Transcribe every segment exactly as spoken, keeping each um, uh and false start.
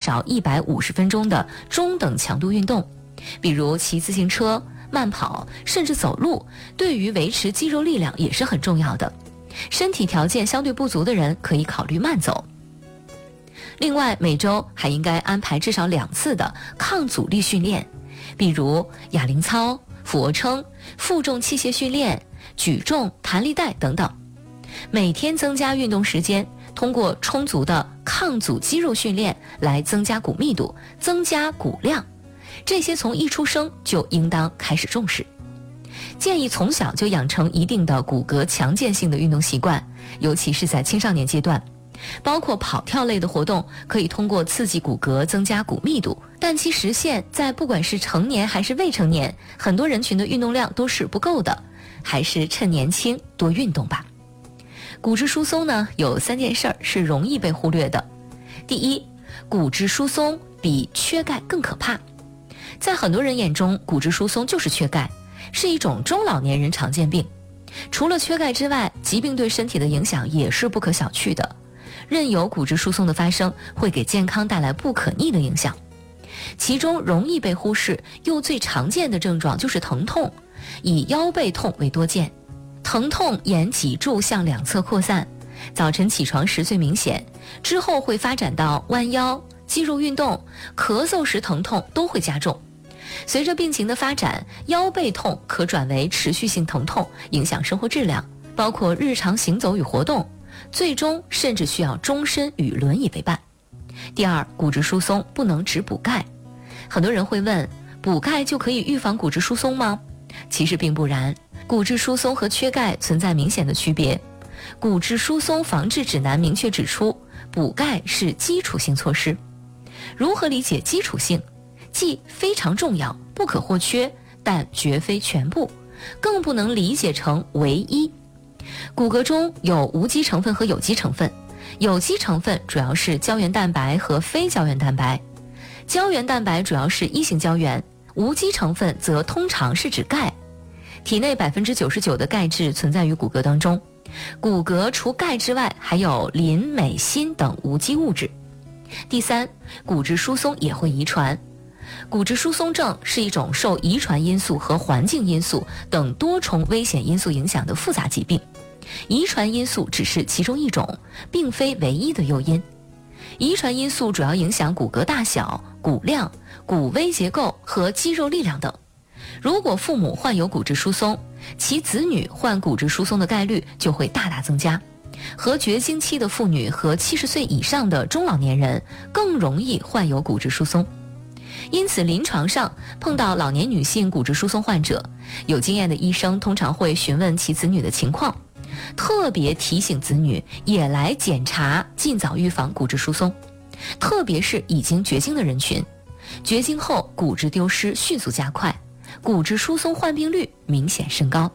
少一百五十分钟的中等强度运动，比如骑自行车、慢跑，甚至走路，对于维持肌肉力量也是很重要的。身体条件相对不足的人可以考虑慢走。另外，每周还应该安排至少两次的抗阻力训练，比如哑铃操、俯卧撑、负重器械训练、举重、弹力带等等。每天增加运动时间，通过充足的抗阻肌肉训练来增加骨密度、增加骨量，这些从一出生就应当开始重视。建议从小就养成一定的骨骼强健性的运动习惯，尤其是在青少年阶段。包括跑跳类的活动，可以通过刺激骨骼增加骨密度，但其实现在不管是成年还是未成年，很多人群的运动量都是不够的，还是趁年轻多运动吧。骨质疏松呢，有三件事儿是容易被忽略的。第一，骨质疏松比缺钙更可怕。在很多人眼中，骨质疏松就是缺钙，是一种中老年人常见病。除了缺钙之外，疾病对身体的影响也是不可小觑的。任由骨质疏松的发生，会给健康带来不可逆的影响。其中容易被忽视又最常见的症状就是疼痛，以腰背痛为多见。疼痛沿脊柱向两侧扩散，早晨起床时最明显，之后会发展到弯腰、肌肉运动、咳嗽时疼痛都会加重。随着病情的发展，腰背痛可转为持续性疼痛，影响生活质量，包括日常行走与活动，最终甚至需要终身与轮椅为伴。第二，骨质疏松不能只补钙。很多人会问，补钙就可以预防骨质疏松吗？其实并不然，骨质疏松和缺钙存在明显的区别。骨质疏松防治指南明确指出，补钙是基础性措施。如何理解基础性？既非常重要，不可或缺，但绝非全部，更不能理解成唯一。骨骼中有无机成分和有机成分，有机成分主要是胶原蛋白和非胶原蛋白，胶原蛋白主要是一型胶原，无机成分则通常是指钙。体内 百分之九十九 的钙质存在于骨骼当中，骨骼除钙之外还有磷、镁、锌等无机物质。第三，骨质疏松也会遗传。骨质疏松症是一种受遗传因素和环境因素等多重危险因素影响的复杂疾病，遗传因素只是其中一种，并非唯一的诱因。遗传因素主要影响骨骼大小、骨量、骨微结构和肌肉力量等。如果父母患有骨质疏松，其子女患骨质疏松的概率就会大大增加，和绝经期的妇女和七十岁以上的中老年人更容易患有骨质疏松。因此临床上碰到老年女性骨质疏松患者，有经验的医生通常会询问其子女的情况，特别提醒子女也来检查，尽早预防骨质疏松。特别是已经绝经的人群，绝经后骨质丢失迅速加快，骨质疏松患病率明显升高。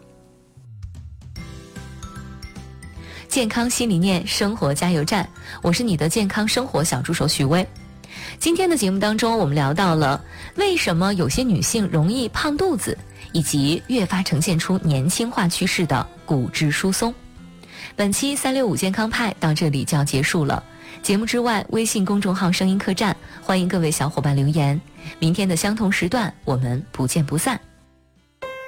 健康新理念，生活加油站，我是你的健康生活小助手许巍。今天的节目当中，我们聊到了为什么有些女性容易胖肚子，以及越发呈现出年轻化趋势的骨质疏松。本期三六五健康派到这里就要结束了。节目之外，微信公众号声音客栈，欢迎各位小伙伴留言。明天的相同时段，我们不见不散。